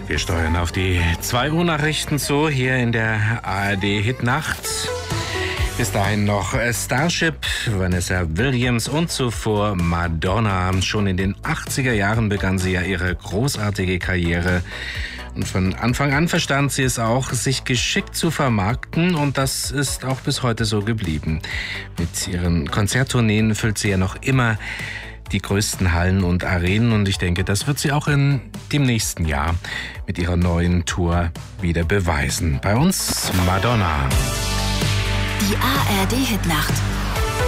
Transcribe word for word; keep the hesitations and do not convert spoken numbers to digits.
Wir steuern auf die zwei Uhr Nachrichten zu, hier in der A R D-Hitnacht. Bis dahin noch Starship, Vanessa Williams und zuvor Madonna. Schon in den achtziger Jahren begann sie ja ihre großartige Karriere. Und von Anfang an verstand sie es auch, sich geschickt zu vermarkten, und das ist auch bis heute so geblieben. Mit ihren Konzerttourneen füllt sie ja noch immer die größten Hallen und Arenen, und ich denke, das wird sie auch in dem nächsten Jahr mit ihrer neuen Tour wieder beweisen. Bei uns Madonna. Die A R D-Hitnacht